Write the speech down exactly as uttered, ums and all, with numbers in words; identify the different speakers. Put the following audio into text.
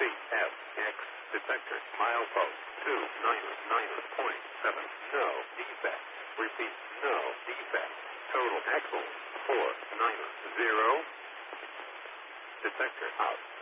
Speaker 1: F, X, detector, milepost, two nine nine point seven, no defect. Repeat, no defect. Total axle, four nine zero. Detector out.